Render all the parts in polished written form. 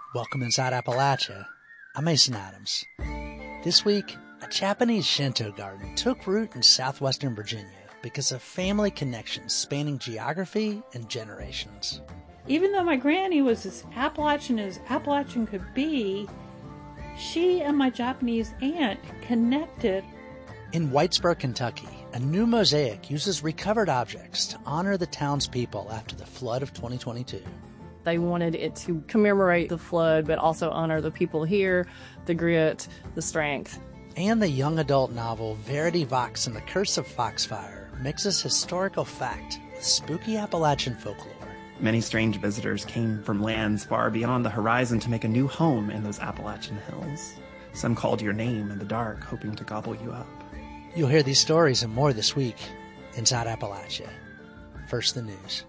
Welcome inside Appalachia. I'm Mason Adams. This week, a Japanese Shinto garden took root in southwestern Virginia because of family connections spanning geography and generations. Even though my granny was as Appalachian could be, she and my Japanese aunt connected. In Whitesboro, Kentucky, a new mosaic uses recovered objects to honor the townspeople after the flood of 2022. They wanted it to commemorate the flood, but also honor the people here, the grit, the strength. And the young adult novel Verity Vox and the Curse of Foxfire mixes historical fact with spooky Appalachian folklore. Many strange visitors came from lands far beyond the horizon to make a new home in those Appalachian hills. Some called your name in the dark, hoping to gobble you up. You'll hear these stories and more this week inside Appalachia. First, the news.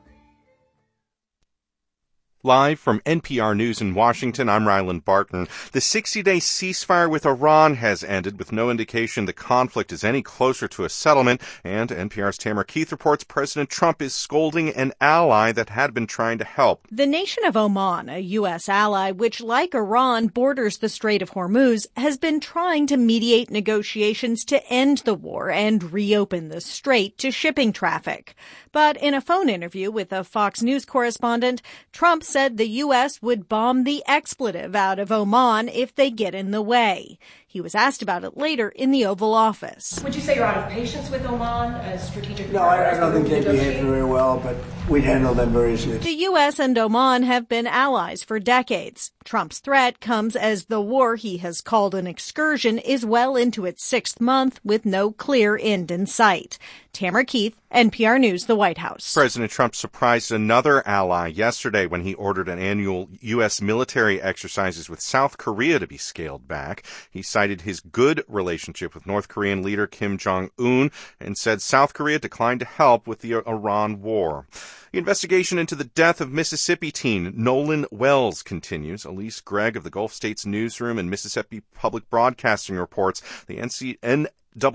Live from NPR News in Washington, I'm Ryland Barton. The 60-day ceasefire with Iran has ended with no indication the conflict is any closer to a settlement, and NPR's Tamara Keith reports President Trump is scolding an ally that had been trying to help. The nation of Oman, a U.S. ally, which like Iran borders the Strait of Hormuz, has been trying to mediate negotiations to end the war and reopen the strait to shipping traffic. But in a phone interview with a Fox News correspondent, Trump said the U.S. would bomb the expletive out of Oman if they get in the way. He was asked about it later in the Oval Office. Would you say you're out of patience with Oman as strategic? No, I don't think they behave very well, but we'd handle them very easily. The U.S. and Oman have been allies for decades. Trump's threat comes as the war he has called an excursion is well into its 6th month with no clear end in sight. Tamara Keith, NPR News, the White House. President Trump surprised another ally yesterday when he ordered an annual U.S. military exercises with South Korea to be scaled back. He cited his good relationship with North Korean leader Kim Jong-un and said South Korea declined to help with the Iran war. The investigation into the death of Mississippi teen Nolan Wells continues. Elise Gregg of the Gulf States Newsroom and Mississippi Public Broadcasting reports the NAACP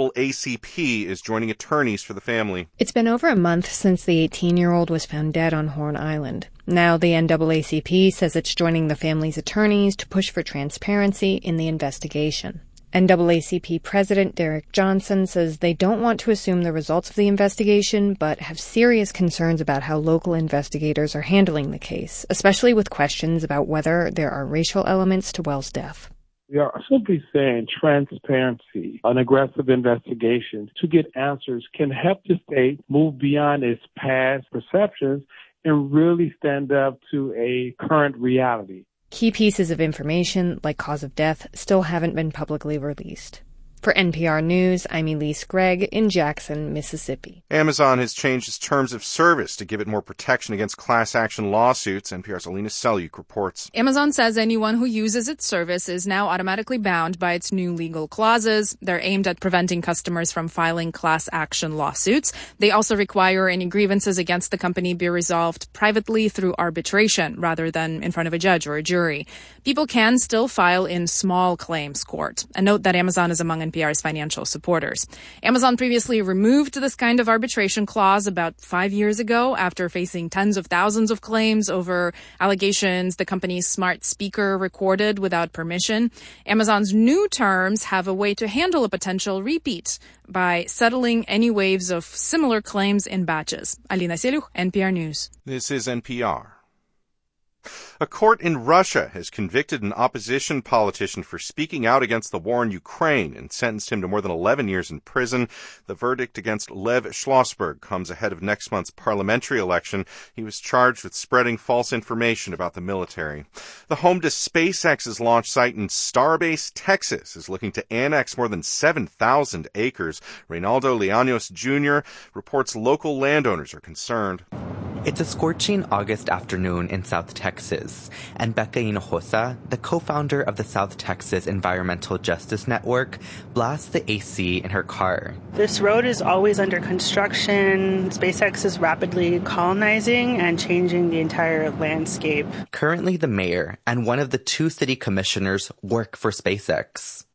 is joining attorneys for the family. It's been over a month since the 18-year-old was found dead on Horn Island. Now the NAACP says it's joining the family's attorneys to push for transparency in the investigation. NAACP President Derek Johnson says they don't want to assume the results of the investigation, but have serious concerns about how local investigators are handling the case, especially with questions about whether there are racial elements to Wells' death. We are simply saying transparency, an aggressive investigation to get answers can help the state move beyond its past perceptions and really stand up to a current reality. Key pieces of information, like cause of death, still haven't been publicly released. For NPR News, I'm Elise Gregg in Jackson, Mississippi. Amazon has changed its terms of service to give it more protection against class action lawsuits. NPR's Alina Selyuk reports. Amazon says anyone who uses its service is now automatically bound by its new legal clauses. They're aimed at preventing customers from filing class action lawsuits. They also require any grievances against the company be resolved privately through arbitration rather than in front of a judge or a jury. People can still file in small claims court. And note that Amazon is among NPR's financial supporters. Amazon previously removed this kind of arbitration clause about 5 years ago after facing tens of thousands of claims over allegations the company's smart speaker recorded without permission. Amazon's new terms have a way to handle a potential repeat by settling any waves of similar claims in batches. Alina Selyuk, NPR News. This is NPR. A court in Russia has convicted an opposition politician for speaking out against the war in Ukraine and sentenced him to more than 11 years in prison. The verdict against Lev Schlossberg comes ahead of next month's parliamentary election. He was charged with spreading false information about the military. The home to SpaceX's launch site in Starbase, Texas, is looking to annex more than 7,000 acres. Reynaldo Leanos Jr. reports local landowners are concerned. It's a scorching August afternoon in South Texas, and Becca Hinojosa, the co-founder of the South Texas Environmental Justice Network, blasts the AC in her car. This road is always under construction. SpaceX is rapidly colonizing and changing the entire landscape. Currently, the mayor and one of the 2 city commissioners work for SpaceX.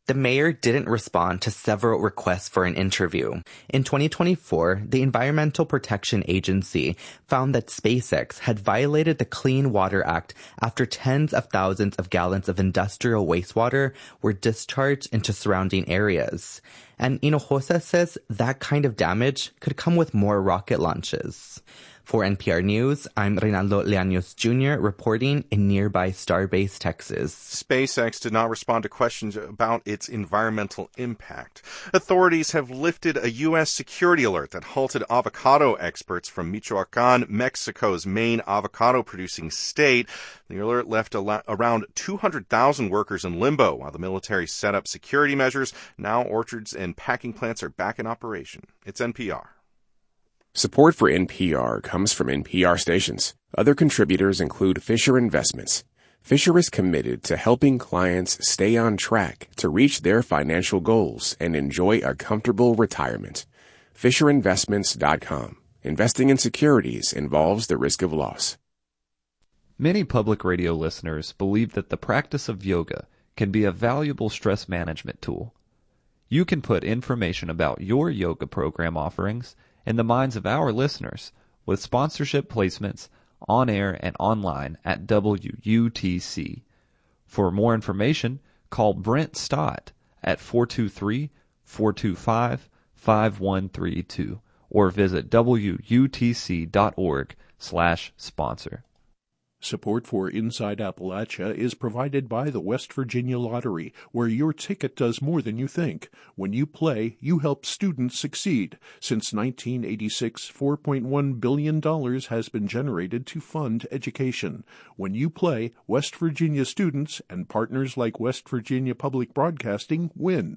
The mayor didn't respond to several requests for an interview. In 2024, the Environmental Protection Agency found that SpaceX had violated the Clean Water Act after tens of thousands of gallons of industrial wastewater were discharged into surrounding areas. And Hinojosa says that kind of damage could come with more rocket launches. For NPR News, I'm Reynaldo Leaños Jr. reporting in nearby Starbase, Texas. SpaceX did not respond to questions about its environmental impact. Authorities have lifted a U.S. security alert that halted avocado exports from Michoacan, Mexico's main avocado-producing state. The alert left around 200,000 workers in limbo while the military set up security measures. Now orchards and packing plants are back in operation. It's NPR. Support for NPR comes from NPR stations. Other contributors include Fisher Investments. Fisher is committed to helping clients stay on track to reach their financial goals and enjoy a comfortable retirement. FisherInvestments.com. Investing in securities involves the risk of loss. Many public radio listeners believe that the practice of yoga can be a valuable stress management tool. You can put information about your yoga program offerings in the minds of our listeners with sponsorship placements on air and online at WUTC. For more information, call Brent Stott at 423-425-5132 or visit WUTC.org/sponsor. Support for Inside Appalachia is provided by the West Virginia Lottery, where your ticket does more than you think. When you play, you help students succeed. Since 1986, $4.1 billion has been generated to fund education. When you play, West Virginia students and partners like West Virginia Public Broadcasting win.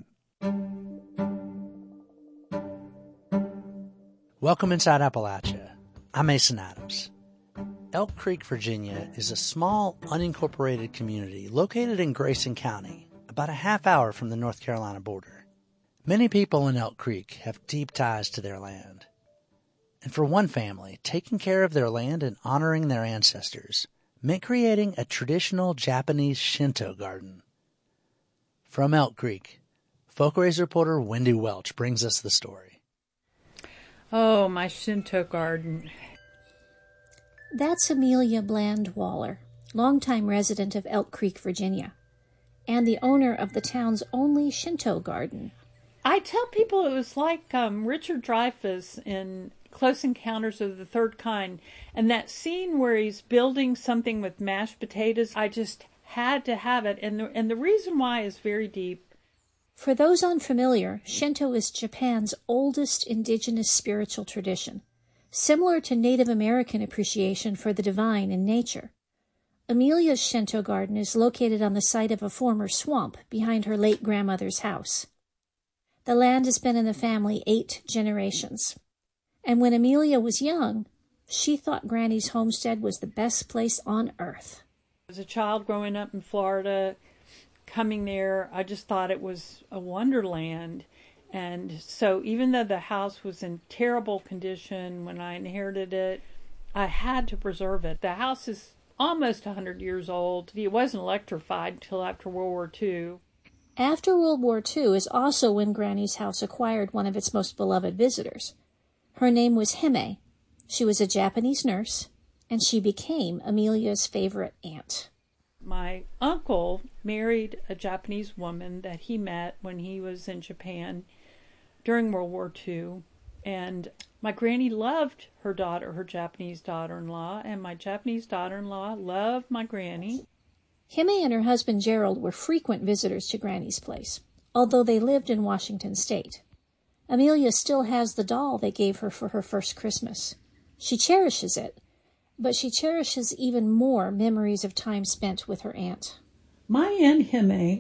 Welcome Inside Appalachia. I'm Mason Adams. Elk Creek, Virginia is a small, unincorporated community located in Grayson County, about a half hour from the North Carolina border. Many people in Elk Creek have deep ties to their land. And for one family, taking care of their land and honoring their ancestors meant creating a traditional Japanese Shinto garden. From Elk Creek, Folkways reporter Wendy Welch brings us the story. Oh, my Shinto garden. That's Amelia Bland Waller, longtime resident of Elk Creek, Virginia, and the owner of the town's only Shinto garden. I tell people it was like Richard Dreyfuss in Close Encounters of the Third Kind, and that scene where he's building something with mashed potatoes. I just had to have it, and the reason why is very deep. For those unfamiliar, Shinto is Japan's oldest indigenous spiritual tradition, similar to Native American appreciation for the divine in nature. Amelia's Shinto garden is located on the site of a former swamp behind her late grandmother's house. The land has been in the family 8 generations. And when Amelia was young, she thought Granny's homestead was the best place on earth. As a child growing up in Florida, coming there, I just thought it was a wonderland. And so even though the house was in terrible condition when I inherited it, I had to preserve it. The house is almost 100 years old. It wasn't electrified until after World War II. After World War II is also when Granny's house acquired one of its most beloved visitors. Her name was Hime. She was a Japanese nurse, and she became Amelia's favorite aunt. My uncle married a Japanese woman that he met when he was in Japan during World War II, and my granny loved her daughter, her Japanese daughter-in-law, and my Japanese daughter-in-law loved my granny. Hime and her husband Gerald were frequent visitors to Granny's place, although they lived in Washington State. Amelia still has the doll they gave her for her first Christmas. She cherishes it, but she cherishes even more memories of time spent with her aunt. My Aunt Hime,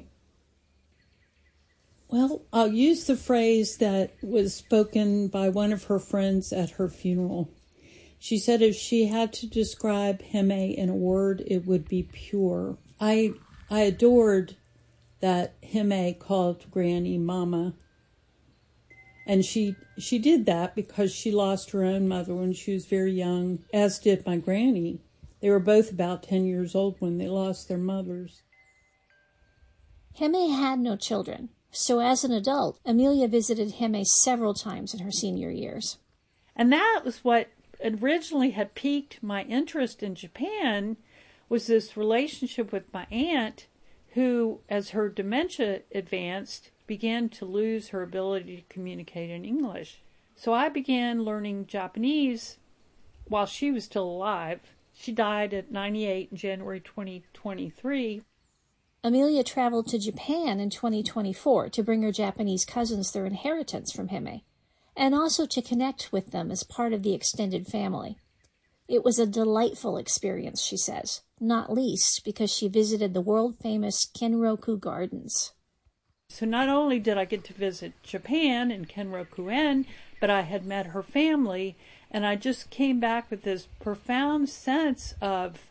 well, I'll use the phrase that was spoken by one of her friends at her funeral. She said if she had to describe Hime in a word, it would be pure. I adored that Hime called Granny Mama. And she did that because she lost her own mother when she was very young, as did my granny. They were both about 10 years old when they lost their mothers. Hime had no children, So as an adult, Amelia visited Hime several times in her senior years. And that was what originally had piqued my interest in Japan, was this relationship with my aunt, who, as her dementia advanced, began to lose her ability to communicate in English. So I began learning Japanese while she was still alive. She died at 98 in January 2023. Amelia traveled to Japan in 2024 to bring her Japanese cousins their inheritance from Hime, and also to connect with them as part of the extended family. It was a delightful experience, she says, not least because she visited the world-famous Kenroku Gardens. So not only did I get to visit Japan and Kenroku-en, but I had met her family, and I just came back with this profound sense of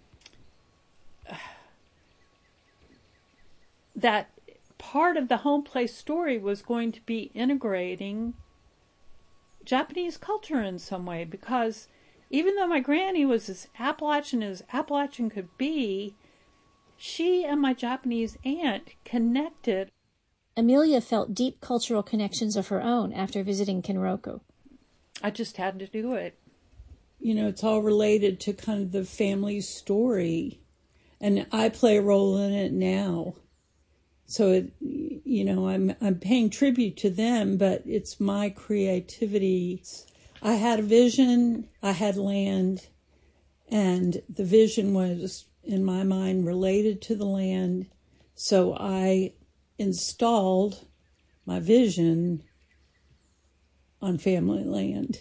that part of the home place story was going to be integrating Japanese culture in some way, because even though my granny was as Appalachian could be, she and my Japanese aunt connected. Amelia felt deep cultural connections of her own after visiting Kenroku. I just had to do it. You know, it's all related to kind of the family story, and I play a role in it now. So, I'm paying tribute to them, but it's my creativity. I had a vision, I had land, and the vision was, in my mind, related to the land. So I installed my vision on family land.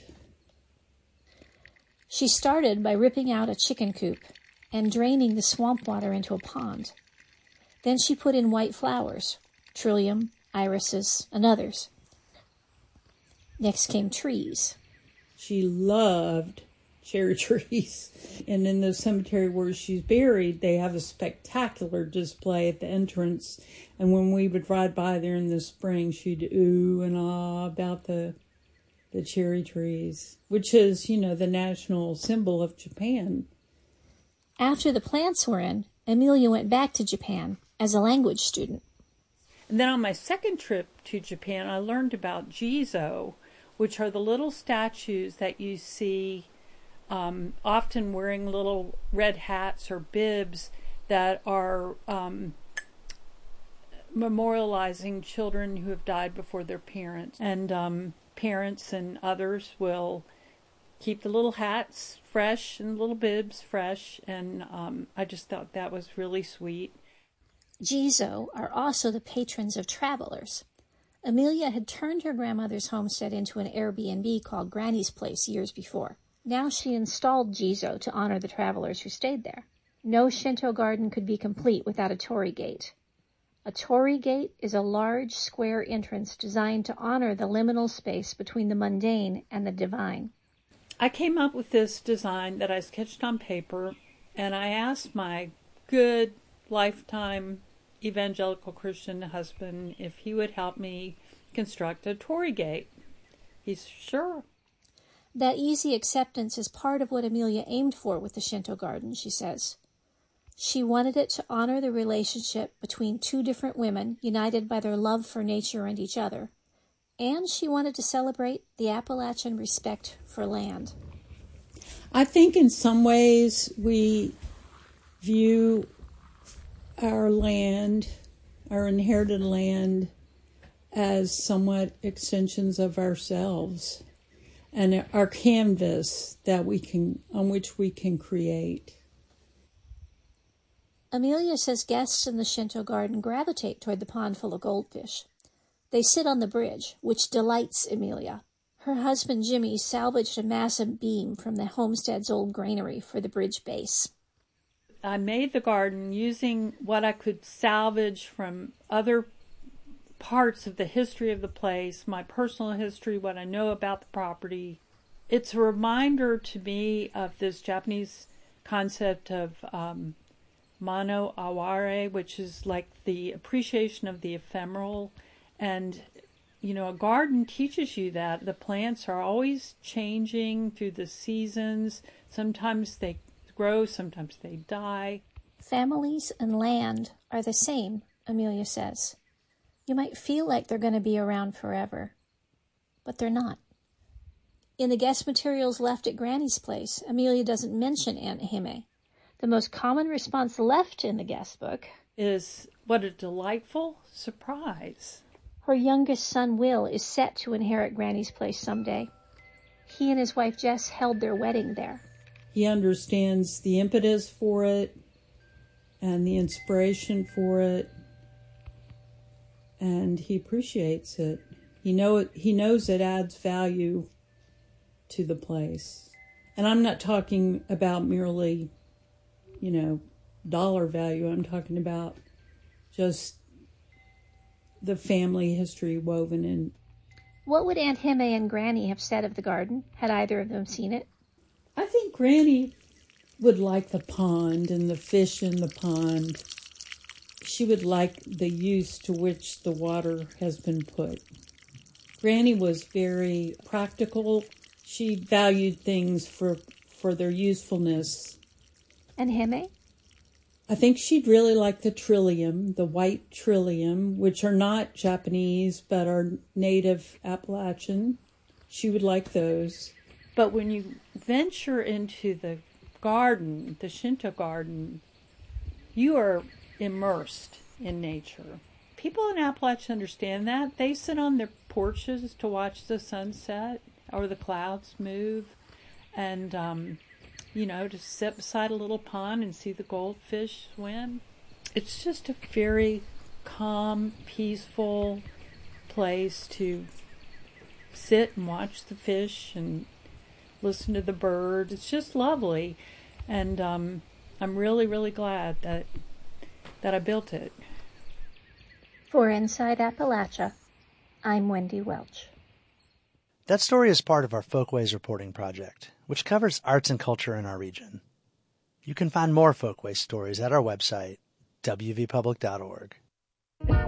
She started by ripping out a chicken coop and draining the swamp water into a pond. Then she put in white flowers, trillium, irises, and others. Next came trees. She loved cherry trees. And in the cemetery where she's buried, they have a spectacular display at the entrance. And when we would ride by there in the spring, she'd ooh and ah about the cherry trees, which is, the national symbol of Japan. After the plants were in, Amelia went back to Japan as a language student. And then on my second trip to Japan, I learned about Jizo, which are the little statues that you see often wearing little red hats or bibs that are memorializing children who have died before their parents. And parents and others will keep the little hats fresh and little bibs fresh, and I just thought that was really sweet. Jizo are also the patrons of travelers. Amelia had turned her grandmother's homestead into an Airbnb called Granny's Place years before. Now she installed Jizo to honor the travelers who stayed there. No Shinto garden could be complete without a torii gate. A torii gate is a large square entrance designed to honor the liminal space between the mundane and the divine. I came up with this design that I sketched on paper, and I asked my good lifetime evangelical Christian husband if he would help me construct a torii gate. He's sure. That easy acceptance is part of what Amelia aimed for with the Shinto garden, she says. She wanted it to honor the relationship between two different women united by their love for nature and each other. And she wanted to celebrate the Appalachian respect for land. I think in some ways we view our land, our inherited land, as somewhat extensions of ourselves and our canvas that on which we can create. Amelia says guests in the Shinto garden gravitate toward the pond full of goldfish. They sit on the bridge, which delights Amelia. Her husband Jimmy salvaged a massive beam from the homestead's old granary for the bridge base. I made the garden using what I could salvage from other parts of the history of the place, my personal history, what I know about the property. It's a reminder to me of this Japanese concept of mano aware, which is like the appreciation of the ephemeral. And, a garden teaches you that the plants are always changing through the seasons. Sometimes they grow, sometimes they die. Families and land are the same, Amelia says. You might feel like they're going to be around forever, but they're not. In the guest materials left at Granny's place, Amelia doesn't mention Aunt Hime. The most common response left in the guest book is, "What a delightful surprise." Her youngest son, Will, is set to inherit Granny's place someday. He and his wife, Jess, held their wedding there. He understands the impetus for it and the inspiration for it, and he appreciates it. He knows it adds value to the place. And I'm not talking about merely, dollar value. I'm talking about just the family history woven in. What would Aunt Hime and Granny have said of the garden, had either of them seen it? I think Granny would like the pond and the fish in the pond. She would like the use to which the water has been put. Granny was very practical. She valued things for their usefulness. And Hime? I think she'd really like the trillium, the white trillium, which are not Japanese but are native Appalachian. She would like those. But when you venture into the garden, the Shinto garden, you are immersed in nature. People in Appalachia understand that. They sit on their porches to watch the sunset or the clouds move, and to sit beside a little pond and see the goldfish swim. It's just a very calm, peaceful place to sit and watch the fish and listen to the birds. It's just lovely, and I'm really, really glad that I built it. For Inside Appalachia, I'm Wendy Welch. That story is part of our Folkways reporting project, which covers arts and culture in our region. You can find more Folkways stories at our website, wvpublic.org.